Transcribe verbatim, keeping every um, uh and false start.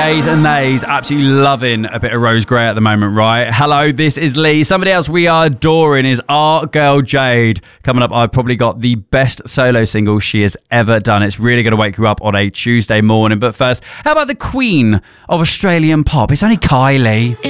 gays and nays absolutely loving a bit of Rose Gray at the moment, right? Hello, this is Lee. Somebody else we are adoring is our girl Jade. Coming up, I've probably got the best solo single she has ever done. It's really going to wake you up on a Tuesday morning. But first, how about the queen of Australian pop? It's only Kylie.